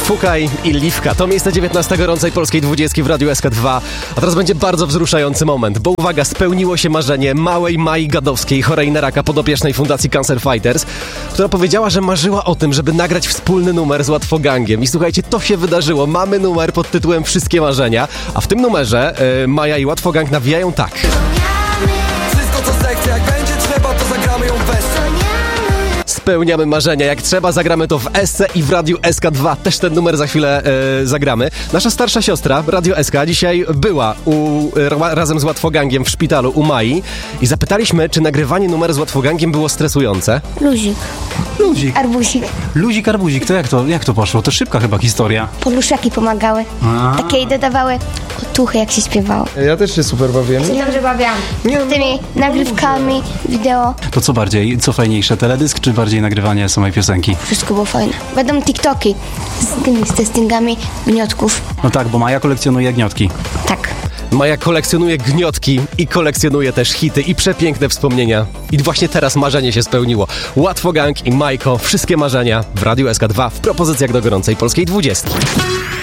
Fukaj i Liwka. To miejsce 19 gorącej polskiej 20 w Radiu SK2. A teraz będzie bardzo wzruszający moment, bo uwaga, spełniło się marzenie małej Mai Gadowskiej, chorej na raka, podopiecznej Fundacji Cancer Fighters, która powiedziała, że marzyła o tym, żeby nagrać wspólny numer z Łatwogangiem. I słuchajcie, to się wydarzyło. Mamy numer pod tytułem Wszystkie marzenia, a w tym numerze Maja i Łatwogang nawijają tak. Wszystko co zechce, jak będzie trzeba, to zagramy ją w Esce. Spełniamy marzenia. Jak trzeba, zagramy to w Esce i w Radiu SK2. Też ten numer za chwilę zagramy. Nasza starsza siostra, Radio SK, dzisiaj była razem z Łatwogangiem w szpitalu u Mai i zapytaliśmy, czy nagrywanie numeru z Łatwogangiem było stresujące. Luzik. Arbuzik. Luzik, arbuzik, to jak to poszło? To szybka chyba historia. Poduszaki pomagały. Takie i dodawały otuchy, jak się śpiewało. Ja też się super bawiłem. Dobrze bawiłam. Tymi nagrywkami, wideo. To co bardziej, co fajniejsze, teledysk czy bardziej nagrywanie samej piosenki? Wszystko było fajne. Będą TikToki z testingami gniotków. No tak, bo Maja kolekcjonuje gniotki. Tak. Maja kolekcjonuje gniotki i kolekcjonuje też hity i przepiękne wspomnienia. I właśnie teraz marzenie się spełniło. Łatwogang i Majko, wszystkie marzenia w Radiu SK2 w propozycjach do gorącej polskiej 20.